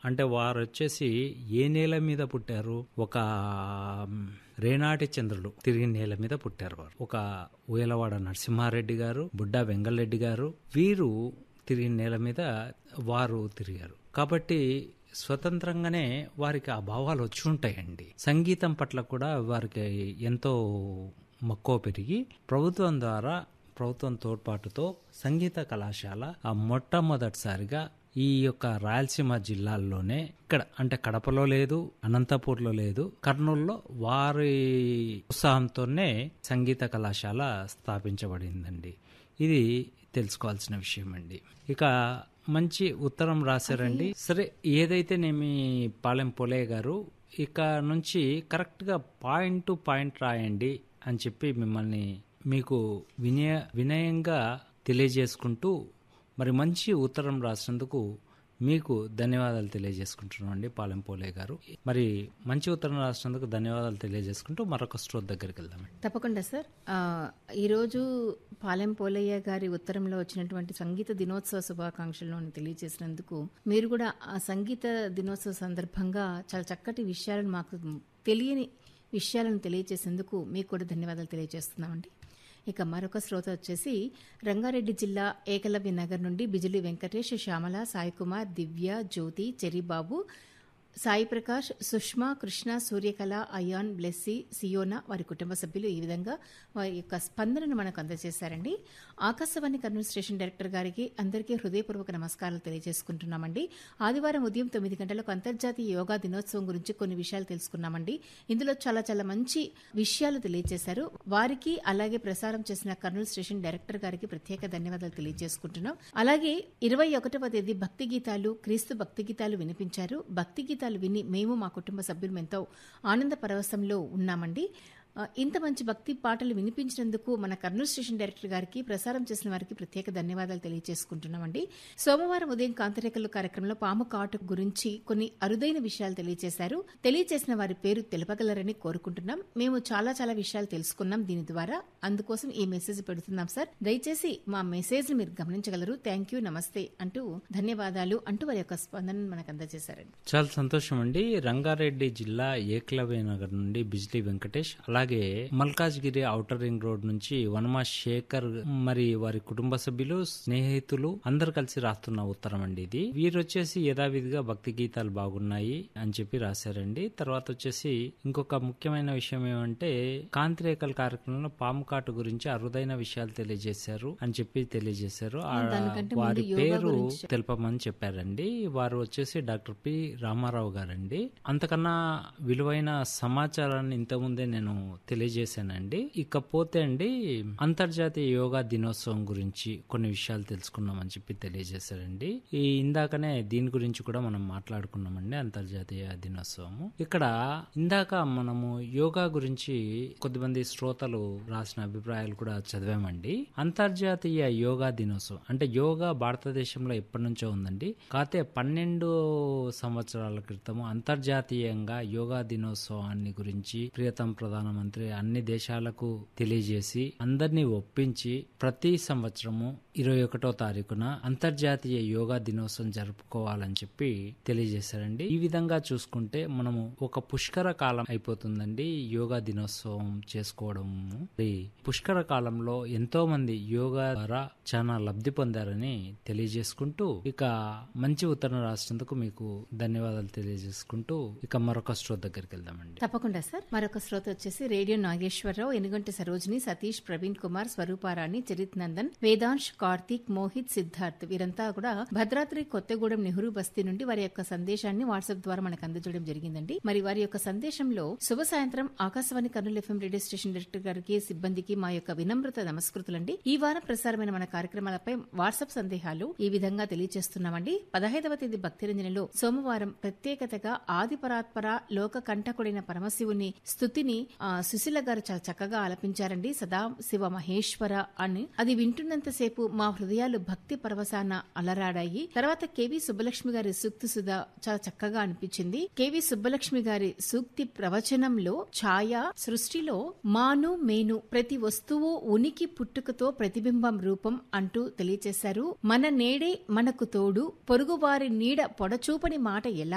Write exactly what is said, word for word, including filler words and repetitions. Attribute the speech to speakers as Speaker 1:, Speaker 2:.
Speaker 1: అంటే వారు వచ్చేసి ఏ నేల మీద పుట్టారు? ఒక రేనాటి చంద్రుడు తిరిగి నేల మీద పుట్టారు వారు. ఒక ఊయలవాడ నరసింహారెడ్డి గారు, బుడ్డా వెంగళరెడ్డి గారు, వీరు తిరిగి నేల మీద వారు తిరిగారు. కాబట్టి స్వతంత్రంగానే వారికి ఆ భావాలు వచ్చి ఉంటాయండి. సంగీతం పట్ల కూడా వారికి ఎంతో మక్కువ పెరిగి ప్రభుత్వం ద్వారా ప్రభుత్వం తోడ్పాటుతో సంగీత కళాశాల ఆ మొట్టమొదటిసారిగా ఈ యొక్క రాయలసీమ జిల్లాల్లోనే ఇక్కడ అంటే కడపలో లేదు, అనంతపూర్లో లేదు, కర్నూలులో వారి ఉత్సాహంతోనే సంగీత కళాశాల స్థాపించబడిందండి. ఇది తెలుసుకోవాల్సిన విషయం అండి. ఇక మంచి ఉత్తరం రాశారండి. సరే, ఏదైతేనేమి పాలెం పోలయ్య గారు ఇక నుంచి కరెక్ట్గా పాయింట్ టు పాయింట్ రాయండి అని చెప్పి మిమ్మల్ని మీకు వినయ వినయంగా తెలియజేసుకుంటూ మరి మంచి ఉత్తరం రాసినందుకు మీకు ధన్యవాదాలు తెలియజేసుకుంటున్నాం అండి పాలెం పోలయ్య గారు. మరి మంచి ఉత్తరం రాసినందుకు ధన్యవాదాలు తెలియజేసుకుంటూ మరొక స్టోర్ దగ్గరికి వెళ్దామండి.
Speaker 2: తప్పకుండా సార్. ఈరోజు పాలెం పోలయ్య గారి ఉత్తరంలో వచ్చినటువంటి సంగీత దినోత్సవ శుభాకాంక్షలను తెలియజేసినందుకు, మీరు కూడా ఆ సంగీత దినోత్సవ సందర్భంగా చాలా చక్కటి విషయాలను, మాకు తెలియని విషయాలను తెలియజేసేందుకు మీకు కూడా ధన్యవాదాలు తెలియజేస్తున్నామండి. ఇక మరొక శ్రోత వచ్చేసి రంగారెడ్డి జిల్లా ఏకలవ్య నగర్ నుండి బిజిలి వెంకటేష్, శ్యామల, సాయి కుమార్, దివ్య, జ్యోతి, చెరిబాబు, సాయి ప్రకాష్, సుష్మా, కృష్ణ, సూర్యకళ, అయాన్, బ్లెస్సీ, సియోనా, వారి కుటుంబ సభ్యులు ఈ విధంగా వారి యొక్క స్పందనను మనకు అందజేశారండి. ఆకాశవాణి కర్నూలు స్టేషన్ డైరెక్టర్ గారికి అందరికీ హృదయపూర్వక నమస్కారాలు తెలియజేసుకుంటున్నామండి. ఆదివారం ఉదయం తొమ్మిది గంటలకు అంతర్జాతీయ యోగా దినోత్సవం గురించి కొన్ని విషయాలు తెలుసుకున్నామండి. ఇందులో చాలా చాలా మంచి విషయాలు తెలియజేశారు. వారికి అలాగే ప్రసారం చేసిన కర్నూలు స్టేషన్ డైరెక్టర్ గారికి ప్రత్యేక ధన్యవాదాలు తెలియజేసుకుంటున్నాం. అలాగే ఇరవై ఒకటవ తేదీ భక్తి గీతాలు, క్రీస్తు భక్తి గీతాలు వినిపించారు. భక్తి గీతాలు విని మేము మా కుటుంబ సభ్యులు ఎంతో ఆనంద పరవశంలో ఉన్నామండి. ఇంత మంచి భక్తి పాటలు వినిపించినందుకు మన కర్నూలు స్టేషన్ డైరెక్టర్ గారికి, ప్రసారం చేసిన వారికి ప్రత్యేక ధన్యవాదాలు తెలియజేసుకుంటున్నామండి. సోమవారం ఉదయం కాంతిరేఖలు కార్యక్రమంలో పాము కాటు గురించి కొన్ని అరుదైన విషయాలు తెలియజేశారు. తెలియజేసిన వారి పేరు తెలపగలరని కోరుకుంటున్నాం. మేము చాలా చాలా విషయాలు తెలుసుకున్నాం దీని ద్వారా. అందుకోసం ఈ మెసేజ్ పెడుతున్నాం సార్. దయచేసి మా మెసేజ్ ని మీరు గమనించగలరు. థ్యాంక్ యూ, నమస్తే అంటూ ధన్యవాదాలు అంటూ వారి యొక్క స్పందనను మనకు అందజేశారండి.
Speaker 1: చాలా సంతోషం అండి. రంగారెడ్డి జిల్లా ఏకలవ్య నగర్ నుండి బిజిలి వెంకటేష్, అలాగే మల్కాజ్గిరి ఔటర్ రింగ్ రోడ్ నుంచి వనమా శేఖర్, మరి వారి కుటుంబ సభ్యులు, స్నేహితులు అందరు కలిసి రాస్తున్న ఉత్తరం అండి ఇది. వీరు వచ్చేసి యథావిధిగా భక్తి గీతాలు బాగున్నాయి అని చెప్పి రాశారండి. తర్వాత వచ్చేసి ఇంకొక ముఖ్యమైన విషయం ఏమంటే కాంతిరేఖల కార్యక్రమంలో పాము కాటు గురించి అరుదైన విషయాలు తెలియజేశారు అని చెప్పి తెలియజేశారు. వారి పేరు తెలపమని చెప్పారండి. వారు వచ్చేసి డాక్టర్ పి రామారావు గారండి. అంతకన్నా విలువైన సమాచారాన్ని ఇంతకుముందే నేను తెలియజేశానండి. ఇకపోతే అండి అంతర్జాతీయ యోగా దినోత్సవం గురించి కొన్ని విషయాలు తెలుసుకున్నామని చెప్పి తెలియజేశారండి. ఈ ఇందాకనే దీని గురించి కూడా మనం మాట్లాడుకున్నామండి, అంతర్జాతీయ దినోత్సవము. ఇక్కడ ఇందాక మనము యోగా గురించి కొద్దిమంది శ్రోతలు రాసిన అభిప్రాయాలు కూడా చదివామండి. అంతర్జాతీయ యోగా దినోత్సవం అంటే యోగా భారతదేశంలో ఎప్పటి నుంచో ఉందండి. కాకపోతే పన్నెండు సంవత్సరాల క్రితము అంతర్జాతీయంగా యోగా దినోత్సవాన్ని గురించి ప్రియతం ప్రధానమంత్రి అన్ని దేశాలకు తెలియజేసి అందరినీ ఒప్పించి ప్రతి సంవత్సరము ఇరవై ఒకటో తారీఖున అంతర్జాతీయ యోగా దినోత్సవం జరుపుకోవాలని చెప్పి తెలియజేశారండి. ఈ విధంగా చూసుకుంటే మనము ఒక పుష్కర కాలం అయిపోతుందండి యోగా దినోత్సవం చేసుకోవడము. పుష్కర కాలంలో ఎంతో మంది యోగా ద్వారా చాలా లబ్ధి పొందారని తెలియజేసుకుంటూ ఇక మంచి ఉత్తరం రాసినందుకు మీకు ధన్యవాదాలు తెలియజేసుకుంటూ ఇక మరొక శ్రోత దగ్గరికి వెళ్దామండి.
Speaker 2: తప్పకుండా సార్. మరొక శ్రోత వచ్చేసి రేడియో నాగేశ్వరరావు, ఎనుగంటి సరోజిని, సతీష్, ప్రవీణ్ కుమార్, స్వరూపారాణి, చరిత్ నందన్, వేదాంశ్, కార్తీక్, మోహిత్, సిద్ధార్థ్ వీరంతా కూడా భద్రాద్రి కొత్తగూడెం నెహ్రూ బస్తీ నుండి వారి యొక్క సందేశాన్ని వాట్సాప్ ద్వారా మనకు అందజేయడం జరిగిందండి. మరి వారి యొక్క సందేశంలో శుభ సాయంత్రం Akashvani Kurnool FM radio station director గారికి, సిబ్బందికి మా యొక్క వినమ్రత నమస్కృతులండి. ఈ వారం ప్రసారమైన మన కార్యక్రమాలపై వాట్సాప్ సందేహాలు ఈ విధంగా తెలియజేస్తున్నామండి. పదహైదవ తేదీ భక్తిరంజనలో సోమవారం ప్రత్యేకతగా ఆదిపరాత్పర లోక కంటకుడైన పరమశివుని స్తుతిని సుశీల గారు చాలా చక్కగా ఆలపించారండి. సదా శివ మహేశ్వర అని అది వింటున్నంతసేపు మా హృదయాలు భక్తి పరవశాన అలరాడాయి. తర్వాత కేవీ సుబ్బలక్ష్మి గారి సూక్తి సుధా చాలా చక్కగా అనిపించింది. కేవీ సుబ్బలక్ష్మి గారి సూక్తి ప్రవచనంలో ఛాయ సృష్టిలో మాను మేను ప్రతి వస్తువు ఉనికి పుట్టుకతో ప్రతిబింబం రూపం అంటూ తెలియచేశారు. మన నేడే మనకు తోడు పొరుగువారి నీడ పొడచూపని మాట ఎలా